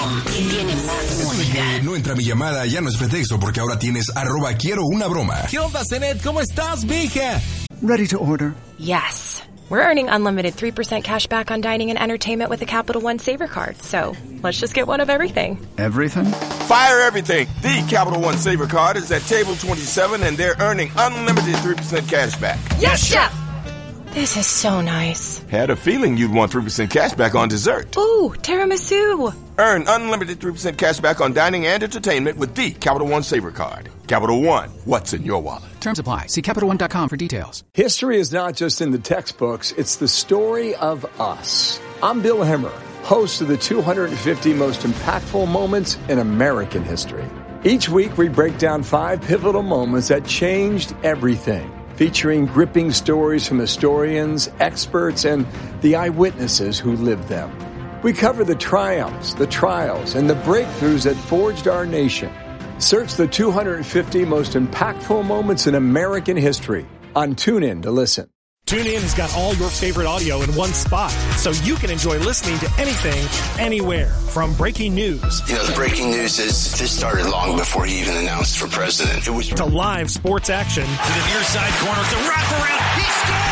Y tiene más música. No entra mi llamada, ya no es pretexto porque ahora tienes @quiero-una-broma. ¿Qué onda, Zenet? ¿Cómo estás, mija? Ready to order. Yes. We're earning unlimited 3% cash back on dining and entertainment with the Capital One Saver Card. So let's just get one of everything. Everything? Fire everything. The Capital One Saver Card is at table 27 and they're earning unlimited 3% cash back. Yes, Chef! This is so nice. Had a feeling you'd want 3% cash back on dessert. Ooh, tiramisu. Earn unlimited 3% cash back on dining and entertainment with the Capital One Saver Card. Capital One, what's in your wallet? Terms apply. See CapitalOne.com for details. History is not just in the textbooks, it's the story of us. I'm Bill Hemmer, host of the 250 most impactful moments in American history. Each week, we break down 5 pivotal moments that changed everything, featuring gripping stories from historians, experts, and the eyewitnesses who lived them. We cover the triumphs, the trials, and the breakthroughs that forged our nation. Search the 250 most impactful moments in American history on TuneIn to listen. TuneIn has got all your favorite audio in one spot, so you can enjoy listening to anything, anywhere. From breaking news. You know, the breaking news is this started long before he even announced for president. It was to live sports action. To the near side corner, the wraparound, he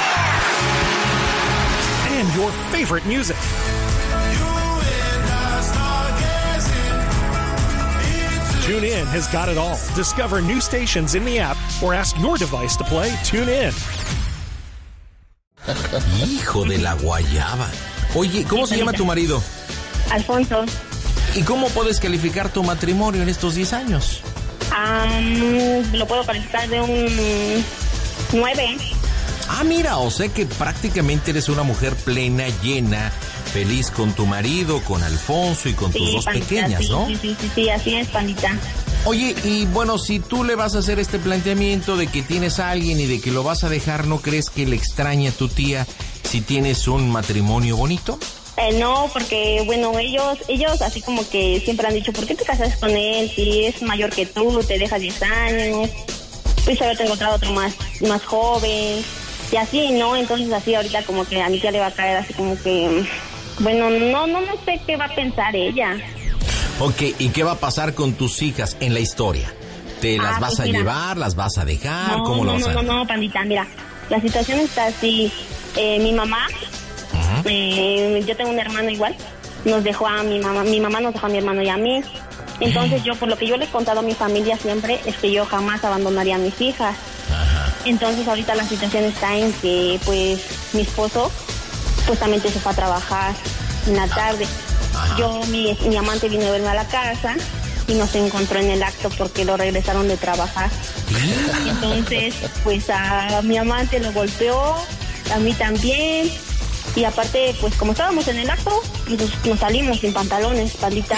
scores! And your favorite music. TuneIn has got it all. Discover new stations in the app or ask your device to play TuneIn. Hijo de la guayaba. Oye, ¿cómo se llama tu marido? Alfonso. ¿Y cómo puedes calificar tu matrimonio en estos 10 años? Lo puedo calificar de un 9. Ah, mira, o sea que prácticamente eres una mujer plena, llena, feliz con tu marido, con Alfonso y con tus dos pandita, pequeñas, sí, ¿no? Sí, así es, pandita. Oye, y bueno, si tú le vas a hacer este planteamiento de que tienes a alguien y de que lo vas a dejar, ¿no crees que le extraña a tu tía si tienes un matrimonio bonito? No, porque, bueno, ellos así como que siempre han dicho, ¿por qué te casas con él? Si es mayor que tú, te dejas 10 años, pues haberte encontrado otro más joven, y así, ¿no? Entonces así ahorita como que a mi tía le va a caer así como que, bueno, no sé qué va a pensar ella. Ok, ¿y qué va a pasar con tus hijas en la historia? ¿Te las vas a llevar, las vas a dejar? ¿Cómo lo vas a hacer? No, pandita, mira, la situación está así. Mi mamá, yo tengo un hermano igual, nos dejó a mi mamá nos dejó a mi hermano y a mí. Entonces yo, por lo que yo le he contado a mi familia siempre, es que yo jamás abandonaría a mis hijas. Entonces ahorita la situación está en que, pues, mi esposo, justamente se fue a trabajar en la tarde. Mi amante vino a verme a la casa y nos encontró en el acto porque lo regresaron de trabajar. Entonces, pues a mi amante lo golpeó, a mí también. Y aparte, pues como estábamos en el acto, nos salimos sin pantalones, pandita.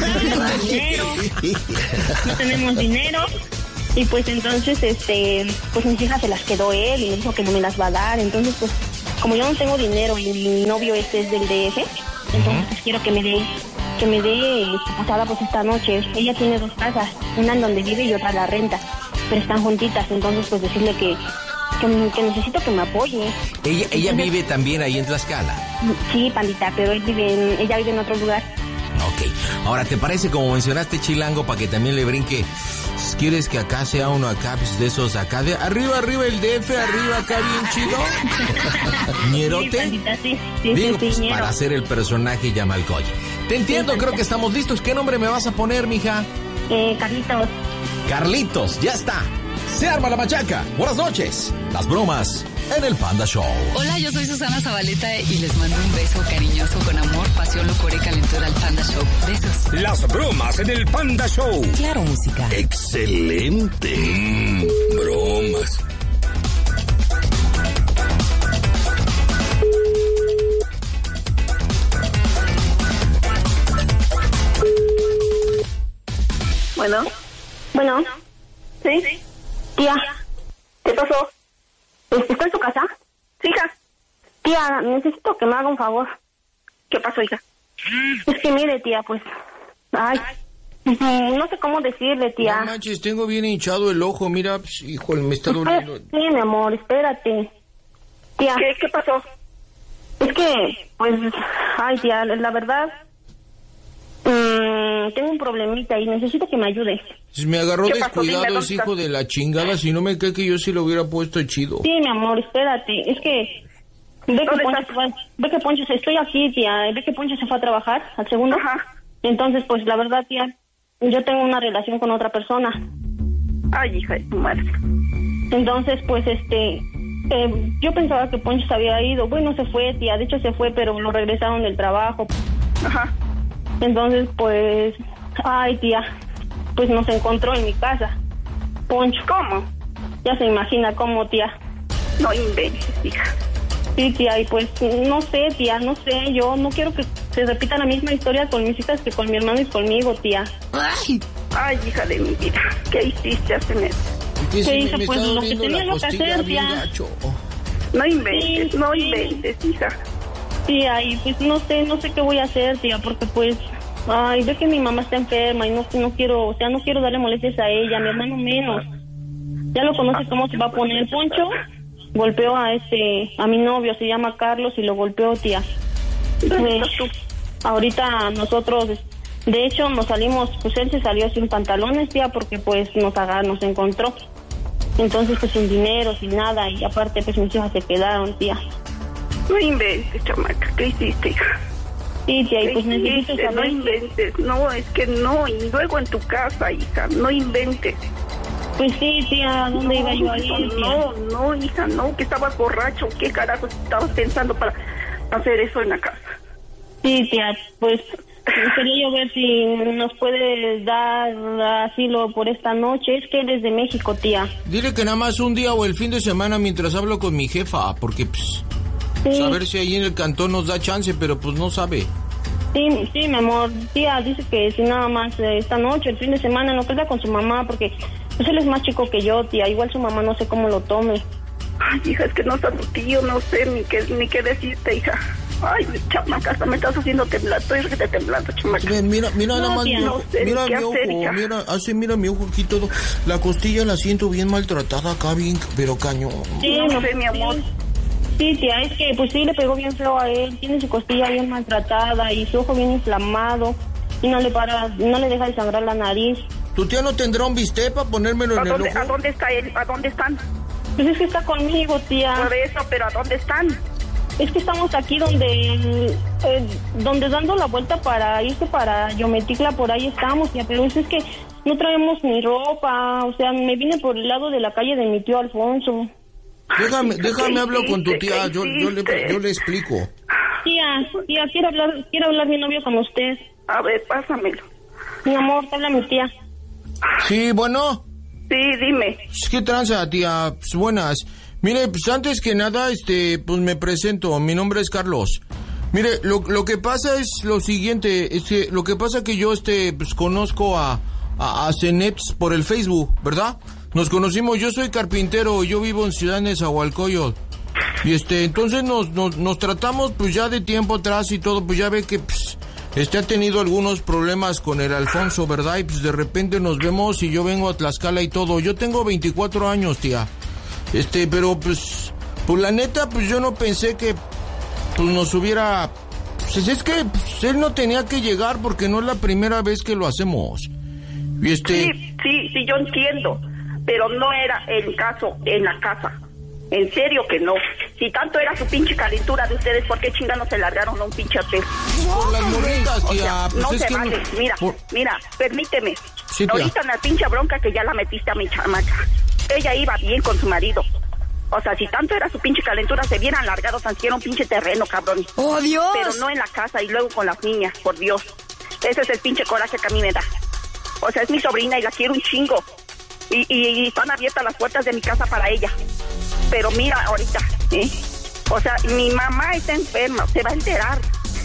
No tenemos dinero. Y pues entonces, pues mis hijas se las quedó él y me dijo que no me las va a dar. Entonces, pues, como yo no tengo dinero y mi novio es del DF, entonces pues, quiero que me dé posada pues esta noche. Ella tiene 2 casas, una en donde vive y otra la renta, pero están juntitas. Entonces, pues decirle que necesito que me apoye. ¿Ella vive también ahí en Tlaxcala? Sí, pandita, pero ella vive en otro lugar. Ok, ahora, ¿te parece como mencionaste Chilango para que también le brinque? ¿Quieres que acá sea uno acá, pues, de esos acá de arriba el DF, arriba acá bien chido? ¿Ñerote? Sí, pandita, sí. Digo, sí, pues ñero. para hacer el personaje Yamalcoy. Te entiendo, creo que estamos listos. ¿Qué nombre me vas a poner, mija? Carlitos. Carlitos, ya está. Se arma la machaca. Buenas noches. Las bromas en el Panda Show. Hola, yo soy Susana Zabaleta y les mando un beso cariñoso con amor, pasión, locura y calentura al Panda Show. Besos. Las bromas en el Panda Show. Claro, música. Excelente. Bromas. Bueno. ¿Sí? Tía, ¿qué pasó? ¿Está en su casa? Sí, hija. Tía, necesito que me haga un favor. ¿Qué pasó, hija? Es que mire, tía, pues... Ay, no sé cómo decirle, tía. No manches, tengo bien hinchado el ojo, mira, pues, híjole, me está doliendo. Sí, mi amor, espérate. Tía. ¿Qué pasó? Es que, pues... Ay, tía, la verdad... tengo un problemita y necesito que me ayude. Me agarró ¿Qué pasó? descuidado Dime, ese hijo de la chingada. Si no me cae que yo sí lo hubiera puesto chido. Sí, mi amor, espérate. Es que... Ve que Poncho, estoy aquí, tía. Ve que Poncho se fue a trabajar al segundo. Ajá. Entonces, pues, la verdad, tía, yo tengo una relación con otra persona. Ay, hija de tu madre. Entonces, pues, yo pensaba que Poncho se había ido. Bueno, se fue, tía. De hecho, se fue, pero lo regresaron del trabajo. Ajá. Entonces, pues... Ay, tía. Pues nos encontró en mi casa. Poncho. ¿Cómo? Ya se imagina cómo, tía. No inventes, hija. Sí, tía, y pues, no sé, tía, no sé. Yo no quiero que se repita la misma historia con mis hijas que con mi hermano y conmigo, tía. Ay, hija de mi vida. ¿Qué hiciste hace meses? ¿Qué hice? Pues lo que tenía que hacer, tía. No inventes, sí, no inventes, hija. Tía, y pues no sé qué voy a hacer, tía, porque pues... Ay, ve que mi mamá está enferma y no quiero, o sea, no quiero darle molestias a ella, a mi hermano menos. Ya lo conoces cómo se va a poner. Poncho golpeó a mi novio, se llama Carlos, y lo golpeó, tía. Ahorita nosotros, de hecho, nos salimos, pues él se salió sin pantalones, tía, porque pues nos encontró. Entonces, pues sin dinero, sin nada, y aparte, pues mis hijas se quedaron, tía. No inventes, chamaca, ¿qué hiciste, hija? Sí, tía, y pues necesito saber... No inventes, no, es que no, y luego en tu casa, hija, no inventes. Pues sí, tía, ¿dónde iba yo a ir, tía? No, hija, no, que estabas borracho, ¿qué carajo estabas pensando para hacer eso en la casa? Sí, tía, pues quería yo ver si nos puedes dar asilo por esta noche. Es que él es de México, tía. Dile que nada más un día o el fin de semana mientras hablo con mi jefa, porque pues... Sí. A ver si ahí en el cantón nos da chance, pero pues no sabe. Sí, mi amor. Tía, dice que si nada más esta noche, el fin de semana, no queda con su mamá, porque pues él es más chico que yo, tía. Igual su mamá no sé cómo lo tome. Ay, hija, es que no está tu tío, no sé ni qué decirte, hija. Ay, chamaca, hasta me estás haciendo temblar, estoy temblando, chamaca. Mira, nada más, no sé mira mi hacer, ojo, hija. mira mi ojo aquí todo. La costilla la siento bien maltratada acá, bien, pero cañón. Sí, no sé, mi amor. Sí, tía, es que pues sí le pegó bien feo a él, tiene su costilla bien maltratada y su ojo bien inflamado y no le deja de sangrar la nariz. ¿Tu tía no tendrá un bistec para ponérmelo en el ojo? ¿A dónde está él? ¿A dónde están? Pues es que está conmigo, tía. Por eso, pero ¿a dónde están? Es que estamos aquí donde dando la vuelta para irse para Yometicla, por ahí estamos, tía, pero es que no traemos ni ropa, o sea, me vine por el lado de la calle de mi tío Alfonso. Déjame hablar con tu tía, yo le explico. Tía, quiero hablar mi novio con usted. A ver, pásamelo. Mi amor, te habla mi tía. Sí, bueno. Sí, dime. ¿Qué tranza, tía? Pues buenas. Mire, pues antes que nada, pues me presento, mi nombre es Carlos. Mire, lo que pasa es lo siguiente, lo que pasa que yo, pues conozco a Ceneps por el Facebook, ¿verdad? Nos conocimos, yo soy carpintero, yo vivo en Ciudad Nezahualcóyotl. Y entonces nos tratamos pues ya de tiempo atrás y todo, pues ya ve que pues, ha tenido algunos problemas con el Alfonso, ¿verdad? Y pues de repente nos vemos y yo vengo a Tlaxcala y todo. Yo tengo 24 años, tía. Pero pues la neta, pues yo no pensé que pues nos hubiera... Pues es que pues, él no tenía que llegar porque no es la primera vez que lo hacemos. Y Sí, yo entiendo. Pero no era el caso en la casa. En serio que no. Si tanto era su pinche calentura de ustedes, ¿por qué chingados se largaron a un pinche hotel? Por las morritas, tía. O sea, pues no es se que vale. Mira, permíteme. Sí, ahorita en la pinche bronca que ya la metiste a mi chamaca. Ella iba bien con su marido. O sea, si tanto era su pinche calentura, se hubieran largado tan siquiera un pinche terreno, cabrón. ¡Oh, Dios! Pero no en la casa y luego con las niñas, por Dios. Ese es el pinche coraje que a mí me da. O sea, es mi sobrina y la quiero un chingo. Y están abiertas las puertas de mi casa para ella. Pero mira ahorita, o sea, mi mamá está enferma, se va a enterar,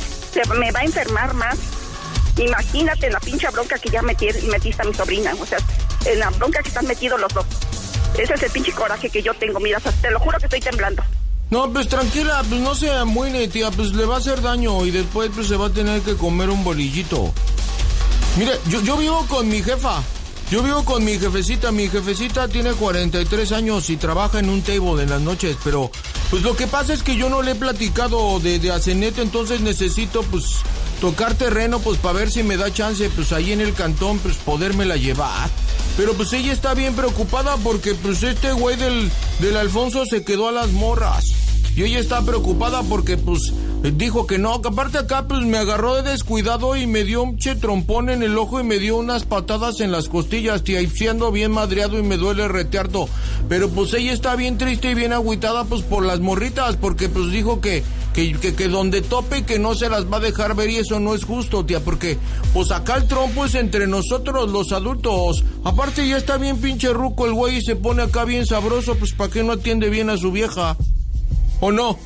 me va a enfermar más. Imagínate la pinche bronca que ya metiste a mi sobrina, o sea, en la bronca que están metidos los dos. Ese es el pinche coraje que yo tengo, mira, o sea, te lo juro que estoy temblando. No, pues tranquila, pues no se amuine, tía, pues le va a hacer daño y después pues se va a tener que comer un bolillito. Mire, yo vivo con mi jefa. Yo vivo con mi jefecita tiene 43 años y trabaja en un table en las noches, pero pues lo que pasa es que yo no le he platicado de Azenet, entonces necesito pues tocar terreno, pues para ver si me da chance, pues ahí en el cantón, pues podérmela llevar. Pero pues ella está bien preocupada porque pues este güey del Alfonso se quedó a las morras. Y ella está preocupada porque pues dijo que no, que aparte acá pues me agarró de descuidado y me dio un trompón en el ojo y me dio unas patadas en las costillas, tía, y siendo bien madreado y me duele retearto. Pero pues ella está bien triste y bien agüitada pues por las morritas, porque pues dijo que donde tope que no se las va a dejar ver y eso no es justo, tía, porque pues acá el trompo es entre nosotros los adultos. Aparte ya está bien pinche ruco el güey y se pone acá bien sabroso, pues para que no atiende bien a su vieja. ¿O no?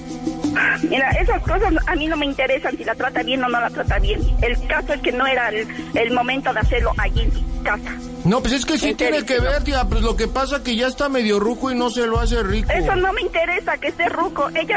Mira, esas cosas a mí no me interesan si la trata bien o no la trata bien. El caso es que no era el momento de hacerlo allí en su casa. No, pues es que sí tiene que ver, tía, pues lo que pasa es que ya está medio ruco y no se lo hace rico. Eso no me interesa, que esté ruco. Ella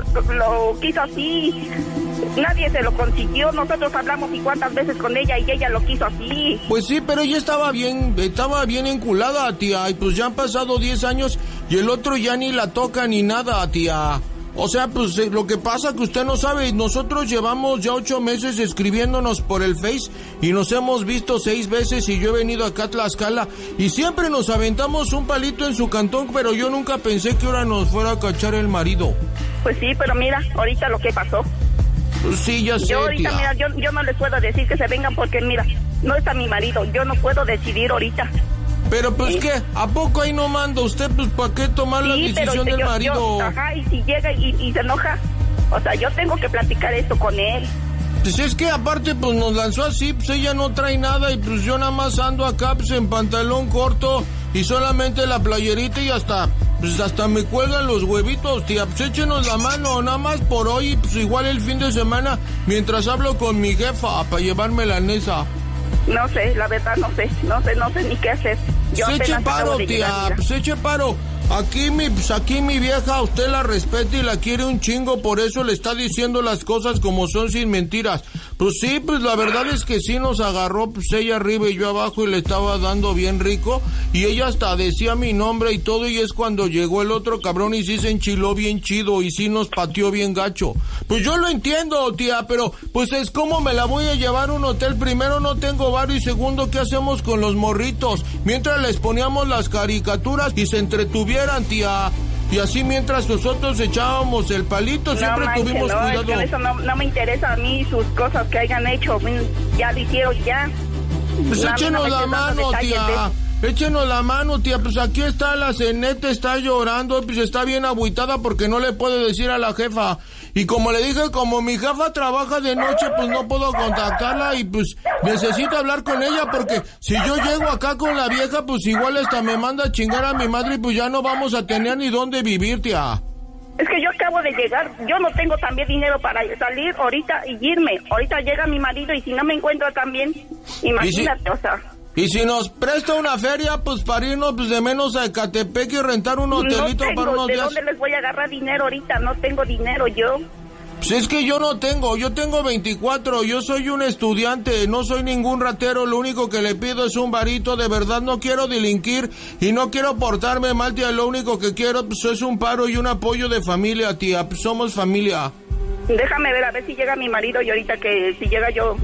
lo quiso así. Nadie se lo consiguió. Nosotros hablamos y cuántas veces con ella y ella lo quiso así. Pues sí, pero ella estaba bien enculada, tía, y pues ya han pasado 10 años y el otro ya ni la toca ni nada, tía. O sea, pues lo que pasa que usted no sabe, nosotros llevamos ya 8 meses escribiéndonos por el Face y nos hemos visto 6 veces y yo he venido acá a Tlaxcala y siempre nos aventamos un palito en su cantón, pero yo nunca pensé que ahora nos fuera a cachar el marido. Pues sí, pero mira, ahorita lo que pasó. Pues sí, ya sé, yo ahorita, tía. Mira, yo no les puedo decir que se vengan porque mira, no está mi marido, yo no puedo decidir ahorita. Pero pues, ¿qué? ¿A poco ahí no manda usted? Pues, ¿para qué tomar la decisión del marido? Ajá, y si llega y se enoja, o sea, yo tengo que platicar esto con él. Pues es que aparte, pues nos lanzó así, pues ella no trae nada y pues yo nada más ando acá, pues en pantalón corto y solamente la playerita y hasta me cuelgan los huevitos, tía. Pues échenos la mano, nada más por hoy, pues igual el fin de semana, mientras hablo con mi jefa para llevarme la Nesa. No sé, la verdad no sé ni qué hacer. Yo se eche paro, tía, pues eche paro. Aquí mi vieja, usted la respeta y la quiere un chingo, por eso le está diciendo las cosas como son sin mentiras. Pues sí, pues la verdad es que sí nos agarró, pues ella arriba y yo abajo y le estaba dando bien rico y ella hasta decía mi nombre y todo y es cuando llegó el otro cabrón y sí se enchiló bien chido y sí nos pateó bien gacho. Pues yo lo entiendo, tía, pero pues es como me la voy a llevar a un hotel. Primero no tengo barrio y segundo, ¿qué hacemos con los morritos? Mientras les poníamos las caricaturas y se entretuvieran, tía. Y así mientras nosotros echábamos el palito, siempre tuvimos cuidado. Es que eso no me interesa a mí, sus cosas que hayan hecho, ya lo hicieron ya. Pues échenos la mano, tía. Échenos la mano, tía, pues aquí está la Cenete, está llorando, pues está bien agüitada porque no le puede decir a la jefa. Y como le dije, como mi jefa trabaja de noche, pues no puedo contactarla y pues necesito hablar con ella porque si yo llego acá con la vieja, pues igual hasta me manda a chingar a mi madre y pues ya no vamos a tener ni dónde vivir, tía. Es que yo acabo de llegar, yo no tengo también dinero para salir ahorita y irme. Ahorita llega mi marido y si no me encuentro también, imagínate, o sea... Y si nos presta una feria, pues para irnos pues, de menos a Ecatepec y rentar un hotelito para unos días. ¿De dónde les voy a agarrar dinero ahorita? No tengo dinero yo. Pues es que yo no tengo, yo tengo 24, yo soy un estudiante, no soy ningún ratero, lo único que le pido es un varito, de verdad no quiero delinquir y no quiero portarme mal, tía, lo único que quiero pues, es un paro y un apoyo de familia, tía, pues, somos familia. Déjame ver a ver si llega mi marido y ahorita que si llega yo...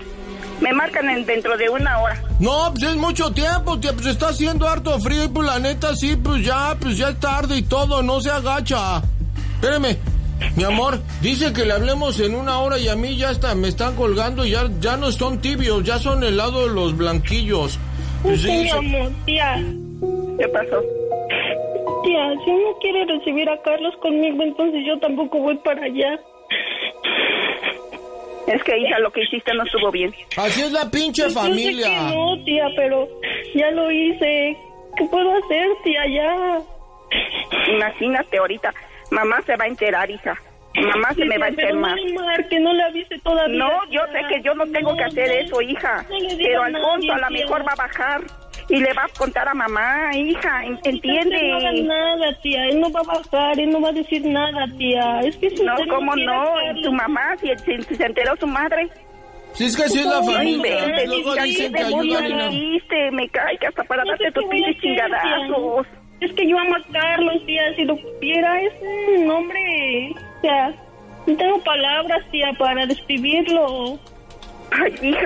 Me marcan dentro de una hora. No, pues es mucho tiempo, tía, pues está haciendo harto frío y pues la neta sí, pues ya es tarde y todo, no se agacha. Espéreme, mi amor, dice que le hablemos en una hora y a mí ya me están colgando y ya no son tibios, ya son helados los blanquillos. Pues sí, mi amor, tía. ¿Qué pasó? Tía, si no quiere recibir a Carlos conmigo, entonces yo tampoco voy para allá. Es que, hija, lo que hiciste no estuvo bien. Así es la pinche familia. Yo sé que no, tía, pero ya lo hice. ¿Qué puedo hacer, tía, ya? Imagínate ahorita, mamá se va a enterar, hija. Mamá se me va a enfermar. Que no le avise todavía. No, yo sé que yo no tengo que hacer eso, hija. Pero Alfonso a lo mejor va a bajar y le va a contar a mamá, hija, ¿entiende? No haga nada, tía, él no va a bajar, él no va a decir nada, tía. Es que no, ¿cómo no? ¿Y tu mamá, si se enteró su madre? Si es que así es la familia. Luego dicen que ayudan. Me cae que hasta para darte tus pinches chingadazos. Es que yo amo a Carlos, tía, si lo supiera, es un hombre, o sea... No tengo palabras, tía, para describirlo. Ay, hija.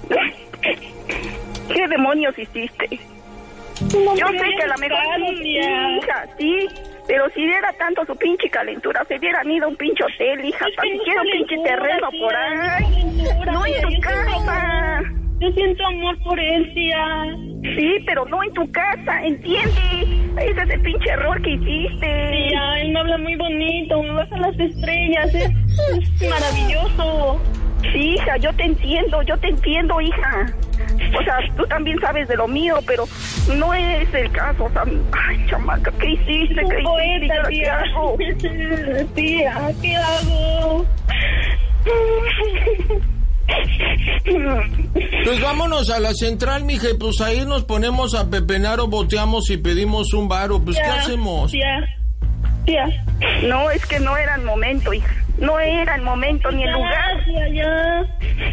¿Qué demonios hiciste? No, yo sé que a lo mejor sí, hija, sí. Pero si era tanto su pinche calentura, se hubieran ido a un pinche hotel, hija, para que quiera un pinche terreno por ahí. No en tu casa. Yo siento amor por él, tía. Sí, pero no en tu casa, ¿entiende? Ese es el pinche error que hiciste. Tía, él me habla muy bonito, me baja las estrellas, es maravilloso. Sí, hija, yo te entiendo, hija. O sea, tú también sabes de lo mío, pero no es el caso. O sea, ay, chamaca, ¿qué hiciste? ¿Qué poeta, hiciste? Tía. ¿Qué hago? Tía, ¿qué hago? Pues vámonos a la central, mija, pues ahí nos ponemos a pepenar o boteamos y pedimos un varo. Pues, ¿qué hacemos? Tía. No, es que no era el momento, hija. No era el momento ni el lugar. Ya.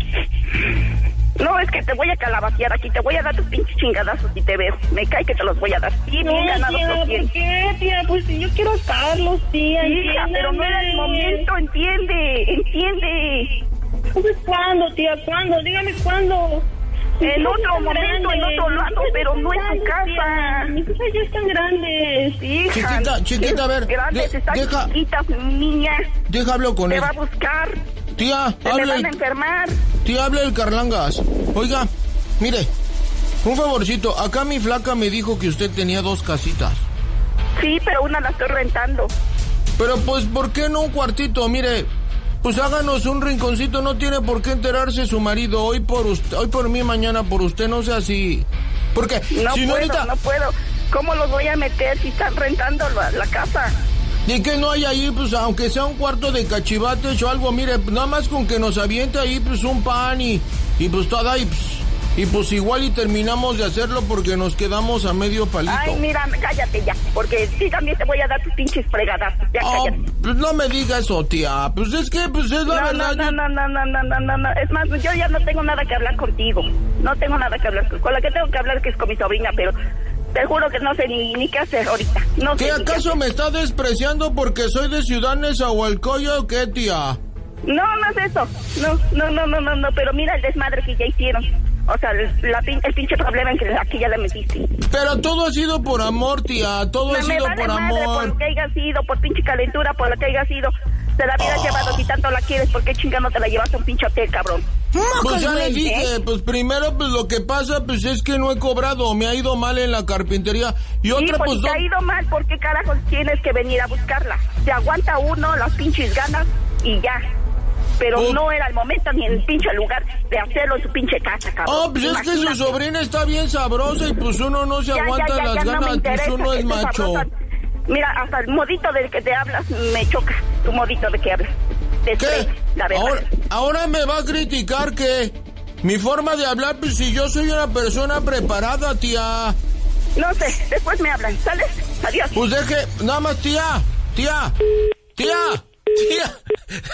No, es que te voy a calabacear aquí, te voy a dar tus pinches chingadazos si te veo. Me cae que te los voy a dar. Sí, bien ganados tía, los tienes. ¿por qué, tía? Pues si yo quiero sacarlos, tía. Hija, pero no era el momento, entiende. Entonces, ¿cuándo, tía? ¿Cuándo? Dígame cuándo. En otro momento, en otro lado, pero no en tu casa. Mis hijas ya están grandes. Hija, chiquita, a ver. Grandes, están chiquitas, niña. Deja hablo con él. Te va a buscar. Tía, se me van a enfermar. Tía, habla el Carlangas. Oiga, mire, un favorcito. Acá mi flaca me dijo que usted tenía 2 casitas. Sí, pero una la estoy rentando. Pero pues, ¿por qué no un cuartito? Mire, pues háganos un rinconcito, no tiene por qué enterarse su marido. Hoy por mí, mañana por usted, no sea así. Porque no si puedo, ahorita... no puedo. ¿Cómo los voy a meter si están rentando la casa? Y que no hay ahí, pues, aunque sea un cuarto de cachivates o algo, mire, nada más con que nos aviente ahí, pues, un pan y pues, toda, y pues, igual y terminamos de hacerlo porque nos quedamos a medio palito. Ay, mira, cállate ya, porque sí también te voy a dar tus pinches fregadas. Ya, cállate. Pues no me diga eso, tía, pues es que, pues, es la verdad. No, es más, yo ya no tengo nada que hablar contigo. No tengo nada que hablar. Con la que tengo que hablar que es con mi sobrina, pero... Te juro que no sé ni qué hacer ahorita. No ¿Qué sé acaso me está despreciando porque soy de Ciudad Nezahualcóyotl o qué, tía? No es eso. No, pero mira el desmadre que ya hicieron. O sea, el pinche problema en que aquí ya le metiste. Pero todo ha sido por amor, tía. Todo ha sido por amor. Por lo que haya sido, por pinche calentura, por lo que haya sido. Te la hubieras llevado si tanto la quieres. ¿Por qué chingado no te la llevas a un pinche hotel, cabrón? Pues ya le dije, pues primero, pues lo que pasa, pues es que no he cobrado, me ha ido mal en la carpintería. Y otra, pues te ha ido mal, ¿por qué carajos tienes que venir a buscarla? Se aguanta uno las pinches ganas y ya. Pero no era el momento ni el pinche lugar de hacerlo en su pinche casa, cabrón. Pues es que su sobrina está bien sabrosa y pues uno no se aguanta las ganas, no pues uno es macho. Sabrosa. Mira, hasta el modito del que te hablas me choca, tu modito de que hablas. ¿Qué? La verdad. Ahora me va a criticar que mi forma de hablar, pues si yo soy una persona preparada, tía. No sé, después me hablan, ¿sales? Adiós. Pues deje, nada más, tía.